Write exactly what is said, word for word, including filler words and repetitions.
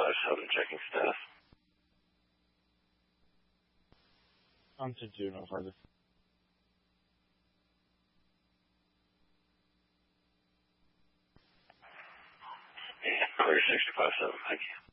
five seven, checking status. On to two, no further. Yeah, clear sixty-five seven, thank you.